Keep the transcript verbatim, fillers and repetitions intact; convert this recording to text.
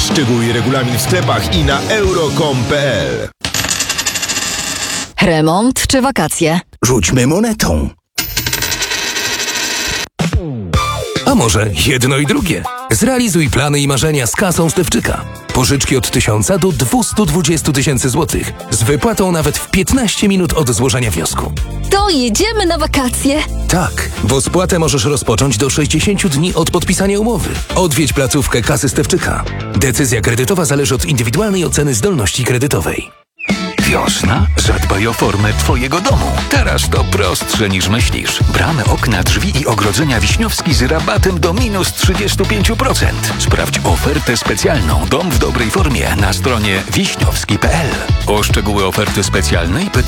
Szczegóły i regulamin w sklepach i na euro kropka com kropka p l. Remont czy wakacje? Rzućmy monetą. A może jedno i drugie? Zrealizuj plany i marzenia z kasą Stefczyka. Pożyczki od tysiąca do dwustu dwudziestu tysięcy złotych z wypłatą nawet w piętnaście minut od złożenia wniosku. To jedziemy na wakacje! Tak, bo spłatę możesz rozpocząć do sześćdziesięciu dni od podpisania umowy. Odwiedź placówkę kasy Stefczyka. Decyzja kredytowa zależy od indywidualnej oceny zdolności kredytowej. Wiosna? Zadbaj o formę Twojego domu. Teraz to prostsze niż myślisz. Bramy, okna, drzwi i ogrodzenia Wiśniowski z rabatem do minus trzydzieści pięć procent. Sprawdź ofertę specjalną Dom w dobrej formie na stronie wiśniowski kropka p l. O szczegóły oferty specjalnej pytaj